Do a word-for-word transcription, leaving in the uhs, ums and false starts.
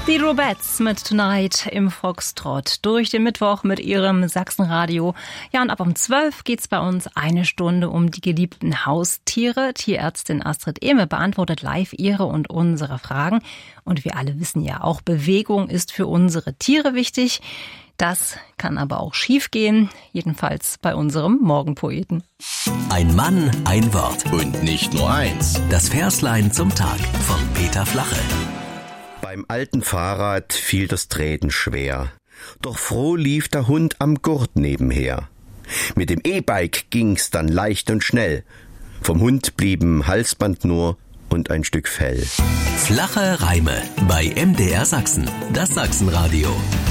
Die Robettes mit Tonight im Foxtrot durch den Mittwoch mit ihrem Sachsenradio. Ja, und ab um zwölf geht's bei uns eine Stunde um die geliebten Haustiere. Tierärztin Astrid Ehme beantwortet live ihre und unsere Fragen. Und wir alle wissen ja auch, Bewegung ist für unsere Tiere wichtig. Das kann aber auch schiefgehen, jedenfalls bei unserem Morgenpoeten. Ein Mann, ein Wort. Und nicht nur eins. Das Verslein zum Tag von Peter Flache. Beim alten Fahrrad fiel das Treten schwer, doch froh lief der Hund am Gurt nebenher. Mit dem E-Bike ging's dann leicht und schnell. Vom Hund blieben Halsband nur und ein Stück Fell. Flache Reime bei M D R Sachsen, das Sachsenradio.